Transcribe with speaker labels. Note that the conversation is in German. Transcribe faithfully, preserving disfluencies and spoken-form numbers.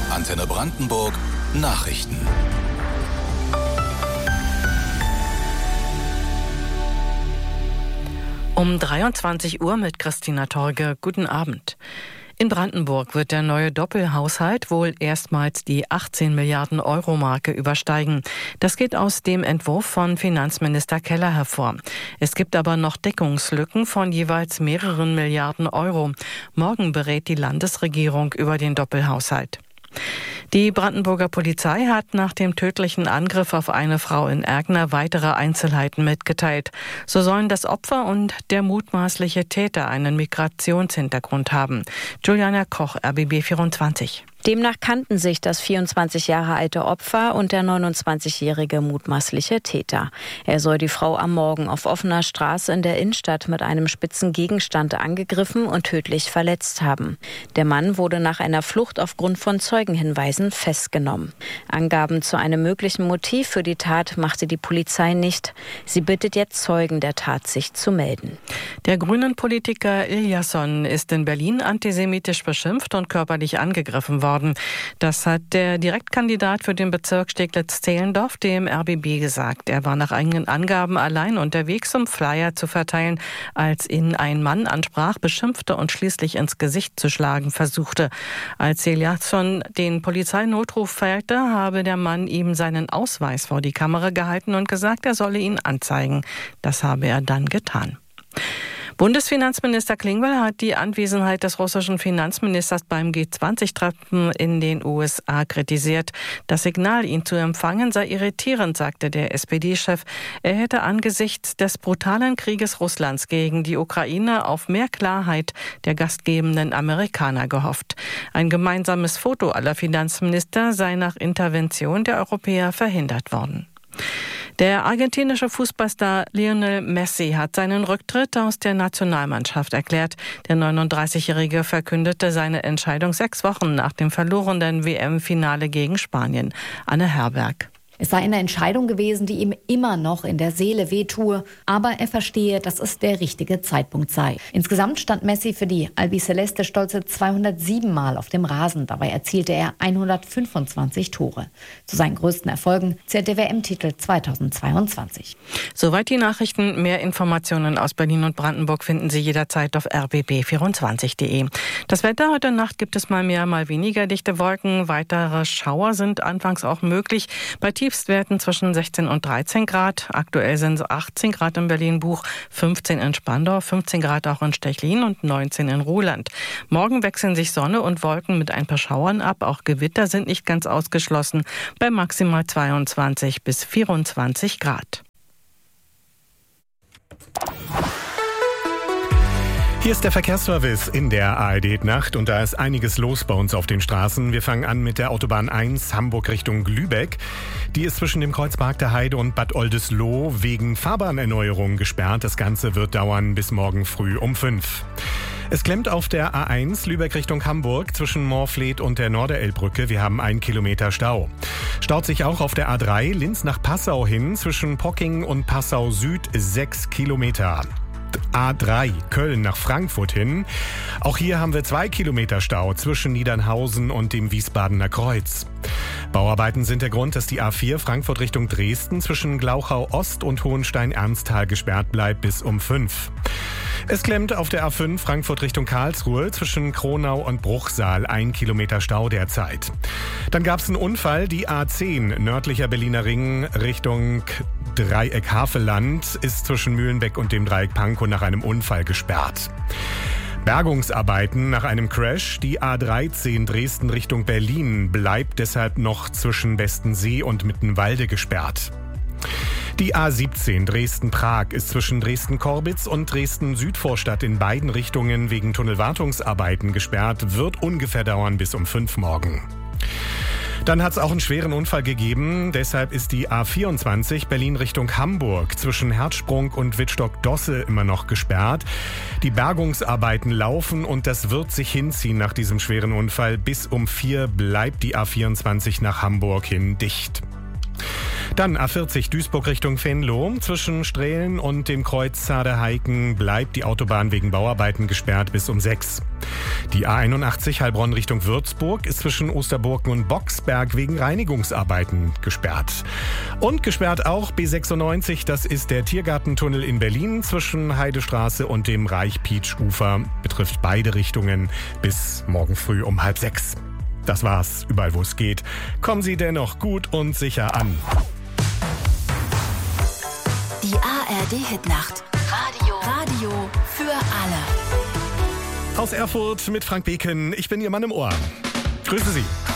Speaker 1: Antenne Brandenburg Nachrichten.
Speaker 2: Um dreiundzwanzig Uhr mit Christina Torge. Guten Abend. In Brandenburg wird der neue Doppelhaushalt wohl erstmals die achtzehn Milliarden Euro Marke übersteigen. Das geht aus dem Entwurf von Finanzminister Keller hervor. Es gibt aber noch Deckungslücken von jeweils mehreren Milliarden Euro. Morgen berät die Landesregierung über den Doppelhaushalt. Die Brandenburger Polizei hat nach dem tödlichen Angriff auf eine Frau in Ergner weitere Einzelheiten mitgeteilt. So sollen das Opfer und der mutmaßliche Täter einen Migrationshintergrund haben. Juliana Koch, R B B vierundzwanzig.
Speaker 3: Demnach kannten sich das vierundzwanzig Jahre alte Opfer und der neunundzwanzigjährige mutmaßliche Täter. Er soll die Frau am Morgen auf offener Straße in der Innenstadt mit einem spitzen Gegenstand angegriffen und tödlich verletzt haben. Der Mann wurde nach einer Flucht aufgrund von Zeugenhinweisen festgenommen. Angaben zu einem möglichen Motiv für die Tat machte die Polizei nicht. Sie bittet jetzt Zeugen der Tat, sich zu melden.
Speaker 2: Der Grünen-Politiker Ilyasson ist in Berlin antisemitisch beschimpft und körperlich angegriffen worden. Das hat der Direktkandidat für den Bezirk Steglitz-Zehlendorf dem R B B gesagt. Er war nach eigenen Angaben allein unterwegs, um Flyer zu verteilen, als ihn ein Mann ansprach, beschimpfte und schließlich ins Gesicht zu schlagen versuchte. Als Ilyasson den Polizeinotruf fällte, habe der Mann ihm seinen Ausweis vor die Kamera gehalten und gesagt, er solle ihn anzeigen. Das habe er dann getan. Bundesfinanzminister Klingbeil hat die Anwesenheit des russischen Finanzministers beim G zwanzig Treffen in den U S A kritisiert. Das Signal, ihn zu empfangen, sei irritierend, sagte der S P D-Chef. Er hätte angesichts des brutalen Krieges Russlands gegen die Ukraine auf mehr Klarheit der gastgebenden Amerikaner gehofft. Ein gemeinsames Foto aller Finanzminister sei nach Intervention der Europäer verhindert worden. Der argentinische Fußballstar Lionel Messi hat seinen Rücktritt aus der Nationalmannschaft erklärt. Der neununddreißigjährige verkündete seine Entscheidung sechs Wochen nach dem verlorenen W M-Finale gegen Spanien. Anne Herberg.
Speaker 4: Es sei eine Entscheidung gewesen, die ihm immer noch in der Seele wehtue, aber er verstehe, dass es der richtige Zeitpunkt sei. Insgesamt stand Messi für die Albiceleste stolze zweihundertsieben Mal auf dem Rasen. Dabei erzielte er hundertfünfundzwanzig Tore. Zu seinen größten Erfolgen zählt der W M-Titel zweitausendzweiundzwanzig.
Speaker 2: Soweit die Nachrichten. Mehr Informationen aus Berlin und Brandenburg finden Sie jederzeit auf r b b vierundzwanzig punkt de. Das Wetter: Heute Nacht gibt es mal mehr, mal weniger dichte Wolken. Weitere Schauer sind anfangs auch möglich. Bei Tiefstwerten zwischen sechzehn und dreizehn Grad. Aktuell sind es achtzehn Grad in Berlin-Buch, fünfzehn in Spandau, fünfzehn Grad auch in Stechlin und neunzehn in Ruhland. Morgen wechseln sich Sonne und Wolken mit ein paar Schauern ab. Auch Gewitter sind nicht ganz ausgeschlossen, bei maximal zweiundzwanzig bis vierundzwanzig Grad.
Speaker 5: Hier ist der Verkehrsservice in der A R D-Nacht und da ist einiges los bei uns auf den Straßen. Wir fangen an mit der Autobahn eins Hamburg Richtung Lübeck. Die ist zwischen dem Kreuzpark der Heide und Bad Oldesloe wegen Fahrbahnerneuerung gesperrt. Das Ganze wird dauern bis morgen früh um fünf. Es klemmt auf der A eins Lübeck Richtung Hamburg zwischen Moorfleet und der Norderelbbrücke. Wir haben einen Kilometer Stau. Staut sich auch auf der A drei Linz nach Passau hin zwischen Pocking und Passau Süd sechs Kilometer. A drei Köln nach Frankfurt hin. Auch hier haben wir zwei Kilometer Stau zwischen Niedernhausen und dem Wiesbadener Kreuz. Bauarbeiten sind der Grund, dass die A vier Frankfurt Richtung Dresden zwischen Glauchau Ost und Hohenstein-Ernsthal gesperrt bleibt bis um fünf. Es klemmt auf der A fünf Frankfurt Richtung Karlsruhe zwischen Kronau und Bruchsal, ein Kilometer Stau derzeit. Dann gab es einen Unfall, die A zehn nördlicher Berliner Ring Richtung Dreieck Havelland ist zwischen Mühlenbeck und dem Dreieck Pankow nach einem Unfall gesperrt. Bergungsarbeiten nach einem Crash. Die A dreizehn Dresden Richtung Berlin bleibt deshalb noch zwischen Bestensee und Mittenwalde gesperrt. Die A siebzehn Dresden-Prag ist zwischen Dresden-Korbitz und Dresden-Südvorstadt in beiden Richtungen wegen Tunnelwartungsarbeiten gesperrt, wird ungefähr dauern bis um fünf morgen. Dann hat es auch einen schweren Unfall gegeben. Deshalb ist die A vierundzwanzig Berlin Richtung Hamburg zwischen Herzsprung und Wittstock-Dosse immer noch gesperrt. Die Bergungsarbeiten laufen und das wird sich hinziehen nach diesem schweren Unfall. Bis um vier bleibt die A vierundzwanzig nach Hamburg hin dicht. Dann A vierzig Duisburg Richtung Venlo. Zwischen Strehlen und dem Kreuz Zaade-Heiken bleibt die Autobahn wegen Bauarbeiten gesperrt bis um sechs. Die A einundachtzig Heilbronn Richtung Würzburg ist zwischen Osterburken und Boxberg wegen Reinigungsarbeiten gesperrt. Und gesperrt auch B sechsundneunzig, das ist der Tiergartentunnel in Berlin zwischen Heidestraße und dem Reich-Pietsch-Ufer. Betrifft beide Richtungen bis morgen früh um halb sechs. Das war's, überall wo es geht. Kommen Sie dennoch gut und sicher an.
Speaker 6: Die A R D-Hitnacht. Radio. Radio für alle.
Speaker 5: Aus Erfurt mit Frank Beken. Ich bin Ihr Mann im Ohr. Grüße Sie.